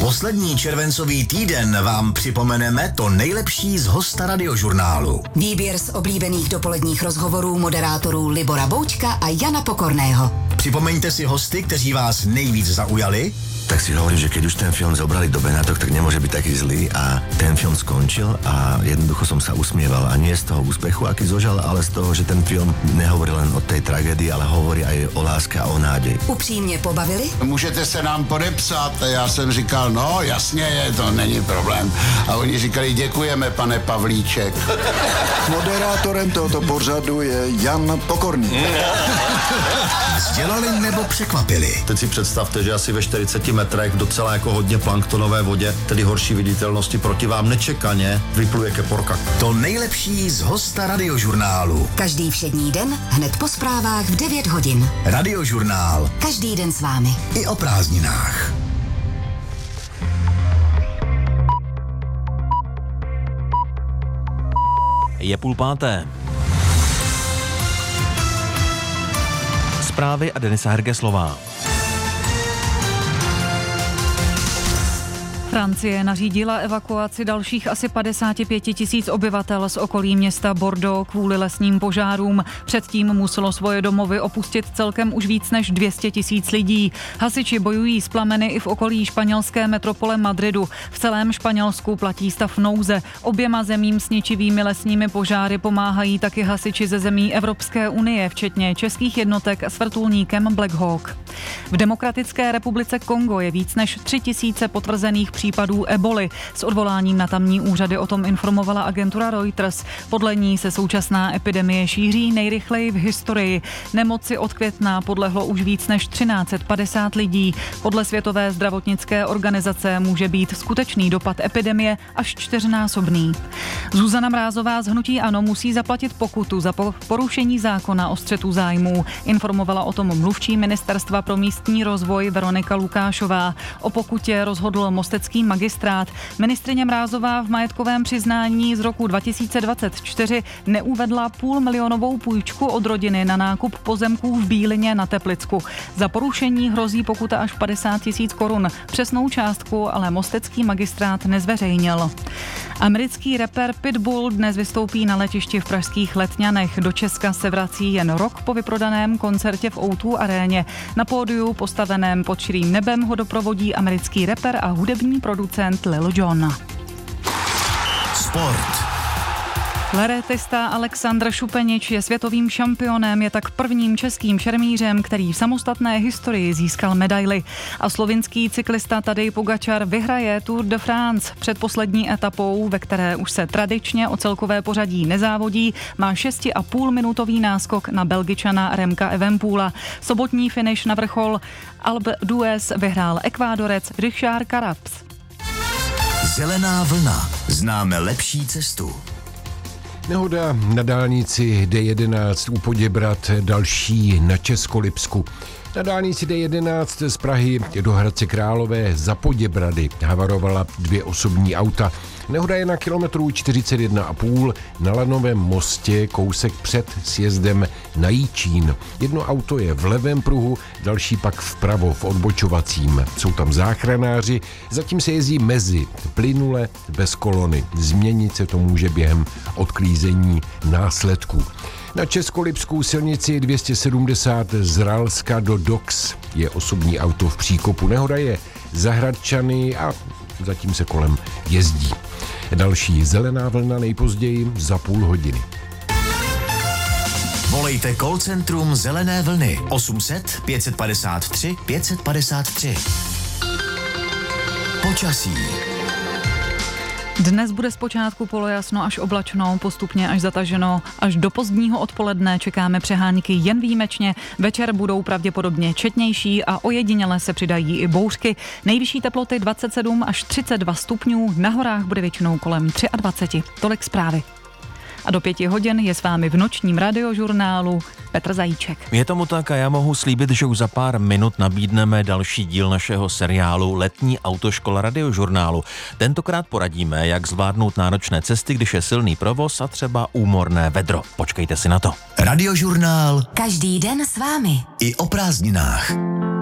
Poslední červencový týden vám připomeneme to nejlepší z hosta Radiožurnálu. Výběr z oblíbených dopoledních rozhovorů moderátorů Libora Boučka a Jana Pokorného. Připomeňte si hosty, kteří vás nejvíc zaujali. Tak si hovorím, že keď už ten film zobrali do Benátok, tak nemôže byť taký zlý a ten film skončil a jednoducho som sa usmieval a nie z toho úspechu, aký zožal, ale z toho, že ten film nehovorí len o tej tragédii, ale hovorí aj o láske a o nádej. Upřímně pobavili? Můžete se nám podepsat? A já jsem říkal, no jasně, to není problém. A oni říkali, děkujeme, pane Pavlíček. Moderátorem tohoto pořadu je Jan Pokorný. Vzdělali nebo překvapili? Teď si představte, že asi ve 40 metrech v docela jako hodně planktonové vodě, tedy horší viditelnosti, proti vám nečekaně vypluje keporka. To nejlepší z hosta Radiožurnálu. Každý všední den, hned po zprávách v 9 hodin. Radiožurnál. Každý den s vámi. I o prázdninách. Je 4:30. Zprávy a Denisa Hergeslová. Francie nařídila evakuaci dalších asi 55 000 obyvatel z okolí města Bordeaux kvůli lesním požárům. Předtím muselo svoje domovy opustit celkem už víc než 200 000 lidí. Hasiči bojují s plameny i v okolí španělské metropole Madridu. V celém Španělsku platí stav nouze. Oběma zemím s ničivými lesními požáry pomáhají taky hasiči ze zemí Evropské unie, včetně českých jednotek s vrtulníkem Black Hawk. V Demokratické republice Kongo je víc než 3 000 potvrzených případů eboli. S odvoláním na tamní úřady o tom informovala agentura Reuters. Podle ní se současná epidemie šíří nejrychleji v historii. Nemoci od května podlehlo už víc než 1350 lidí. Podle Světové zdravotnické organizace může být skutečný dopad epidemie až 4násobný. Zuzana Mrázová z hnutí ANO musí zaplatit pokutu za porušení zákona o střetu zájmů. Informovala o tom mluvčí Ministerstva pro místní rozvoj Veronika Lukášová. O pokutě rozhodl mostecký magistrát. Ministryně Mrázová v majetkovém přiznání z roku 2024 neuvedla 500 000 půjčku od rodiny na nákup pozemků v Bílině na Teplicku. Za porušení hrozí pokuta až 50 000 korun. Přesnou částku ale mostecký magistrát nezveřejnil. Americký rapper Pitbull dnes vystoupí na letišti v pražských Letňanech. Do Česka se vrací jen rok po vyprodaném koncertě v O2 aréně. Na pódiu postaveném pod širým nebem ho doprovodí americký rapper a hudební producent Lil Jon. Sport. Flérétista Alexandr Šupenič je světovým šampionem, je tak prvním českým šermířem, který v samostatné historii získal medaili. A slovinský cyklista Tadej Pogačar vyhraje Tour de France. Před poslední etapou, ve které už se tradičně o celkové pořadí nezávodí, má 6,5minutový náskok na Belgičana Remka Evenepoela. Sobotní finish na vrchol Alpe d'Huez vyhrál Ekvádorec Richard Carapaz. Zelená vlna. Známe lepší cestu. Nehoda na dálnici D11 u Poděbrad, další na Českolipsku. Na dálnici D11 z Prahy do Hradce Králové za Poděbrady havarovala 2 osobní auta. Nehoda je na kilometru 41,5 na Lanovém mostě, kousek před sjezdem na Jičín. Jedno auto je v levém pruhu, další pak vpravo v odbočovacím. Jsou tam záchranáři, zatím se jezdí mezi, plynule, bez kolony. Změnit se to může během odklízení následků. Na Českolipskou silnici 270 z Ralska do Dox je osobní auto v příkopu. Nehoda je za Hradčany a zatím se kolem jezdí. Další zelená vlna nejpozději za půl hodiny. Volejte call centrum Zelené vlny 800 553 553. Počasí. Dnes bude zpočátku polojasno až oblačno, postupně až zataženo. Až do pozdního odpoledne čekáme přehánky jen výjimečně. Večer budou pravděpodobně četnější a ojediněle se přidají i bouřky. Nejvyšší teploty 27 až 32 stupňů, na horách bude většinou kolem 23. Tolik zprávy. A do 5 hodin je s vámi v nočním radiožurnálu Petr Zajíček. Je tomu tak a já mohu slíbit, že už za pár minut nabídneme další díl našeho seriálu Letní autoškola radiožurnálu. Tentokrát poradíme, jak zvládnout náročné cesty, když je silný provoz a třeba úmorné vedro. Počkejte si na to. Radiožurnál. Každý den s vámi. I o prázdninách.